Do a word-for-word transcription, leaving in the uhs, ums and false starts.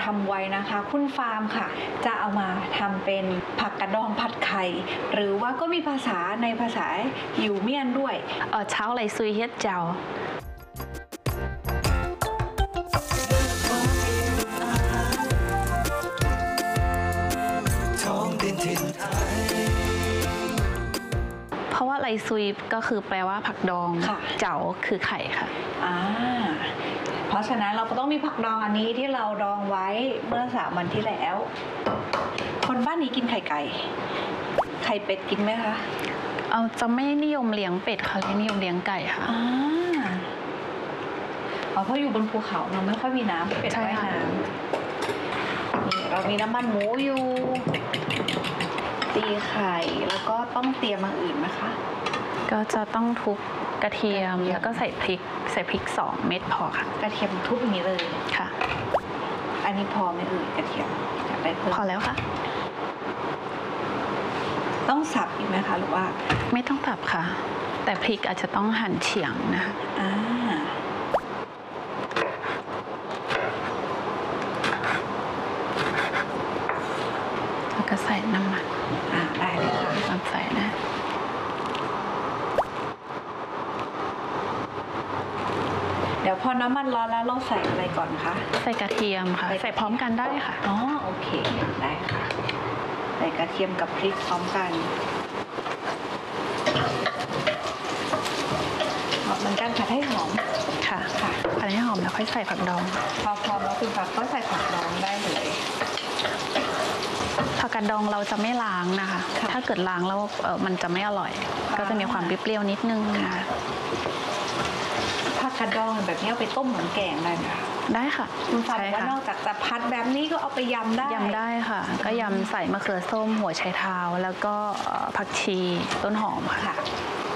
ำไว้นะคะ คุณฟาร์มค่ะ จะเอามาทำเป็นผักกระดองผัดไข่หรือว่าก็มีภาษาในภาษายิวเมียนด้วยเออเช้าไรซุยเฮ็ดเจ้าเพราะว่าไรซุยก็คือแปลว่าผักดองค่ะเจ้าคือไข่ค่ะอ่าเพราะฉะนั้นเราก็ต้องมีผักดองอันนี้ที่เราดองไว้เมื่อสามวันที่แล้ว คนบ้านนี้กินไข่ไก่ ไข่เป็ดกินไหมคะเอาจะไม่นิยมเลี้ยงเป็ดค่ะนิยมเลี้ยงไก่ค่ะอ่าอ๋อเพราะอยู่บนภูเขาเราไม่ค่อยมีน้ำเป็ดใช่ว่ายค่ะน้ำนี่เรามีน้ำมันหมูอยู่ ตีไข่แล้วก็ต้องเตรียมอย่างอื่นนะคะก็จะต้องทุบกระเทียมกระเทียมแล้วก็ใส่พริกใส่พริกสองเม็ดพอค่ะกระเทียมทุบอย่างนี้เลยค่ะอันนี้พอไหมเอ่ยกระเทียมอยากได้เพิ่มพอแล้วค่ะต้องสับอีกไหมคะหรือว่าไม่ต้องตับค่ะ แต่พริกอาจจะต้องหั่นเฉียงนะคะอ่าแล้วก็ใส่น้ำมันอ่าได้เลยค่ะตามใส่นะเดี๋ยวพอน้ำมันร้อนแล้วเราใส่อะไรก่อนคะใส่กระเทียมค่ะ ใส่พร้อมกันได้ค่ะอ๋อโอเคได้ค่ะใส่กระเทียมกับพริกพร้อมกันหอมเหมือนกันค่ะให้หอมค่ะค่ะอันนี้หอมแล้วค่อยใส่ผักดองพอพร้อมแล้วคุณฟ้าก็ใส่ผักดองได้เลยผักกาดดองเราจะไม่ล้างนะคะค่ะถ้าเกิดล้างแล้วเออมันจะไม่อร่อยอ่าก็จะมีความเปรี้ยวๆนิดนึงค่ะผักกระดองแบบนี้เอาไปต้มเหมือนแกงได้ไหมคะได้ค่ะคุณฟ้าบใช่อกว่าค่ะนอกจากจะพัดแบบนี้ก็เอาไปยำได้ยำได้ค่ะ ก็ยำใส่มะเขือส้มหัวไชเท้าแล้วก็เอ่อผักชีต้นหอมค่ะค่ะ